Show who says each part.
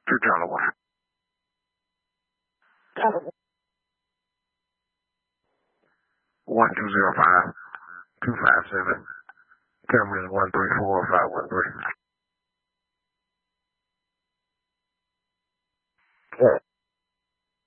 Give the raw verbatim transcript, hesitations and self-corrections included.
Speaker 1: to Charlie one. One two zero five two five seven. Cameron one three four five one three.